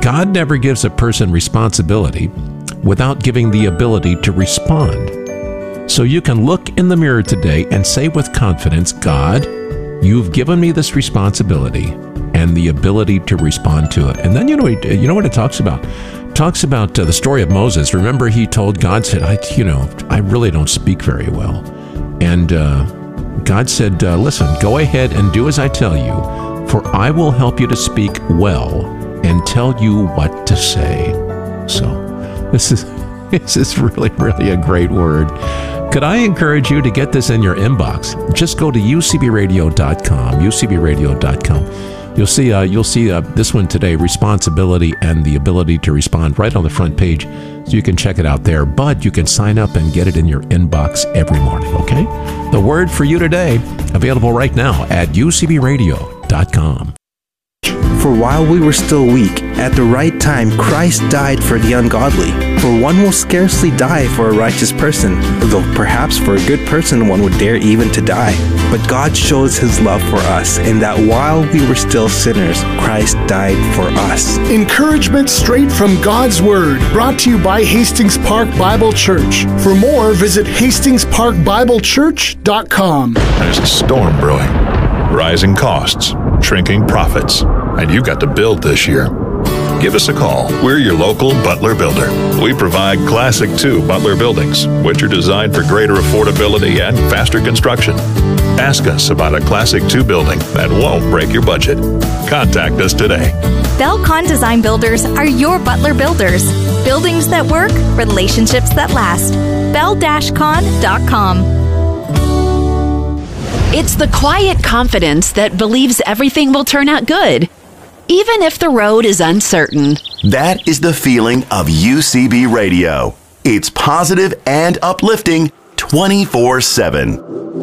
God never gives a person responsibility without giving the ability to respond. So you can look in the mirror today and say with confidence, God, you've given me this responsibility and the ability to respond to it. And then you know what it talks about? It talks about the story of Moses. Remember, he told God, said, I really don't speak very well. And God said, listen, go ahead and do as I tell you, for I will help you to speak well and tell you what to say. So this is really, really a great word. Could I encourage you to get this in your inbox? Just go to ucbradio.com, ucbradio.com. You'll see this one today, responsibility and the ability to respond, right on the front page. So you can check it out there, but you can sign up and get it in your inbox every morning, okay? The word for you today, available right now at ucbradio.com. For while we were still weak, at the right time Christ died for the ungodly. For one will scarcely die for a righteous person, though perhaps for a good person one would dare even to die. But God shows his love for us, in that while we were still sinners, Christ died for us. Encouragement straight from God's Word, brought to you by Hastings Park Bible Church. For more, visit HastingsParkBibleChurch.com. There's a storm brewing, rising costs, shrinking profits, and you got to build this year. Give us a call. We're your local Butler builder. We provide Classic 2 Butler buildings, which are designed for greater affordability and faster construction. Ask us about a Classic 2 building that won't break your budget. Contact us today. Belcon Design Builders are your Butler builders. Buildings that work, relationships that last. bel-con.com. It's the quiet confidence that believes everything will turn out good, even if the road is uncertain. That is the feeling of UCB Radio. It's positive and uplifting 24/7.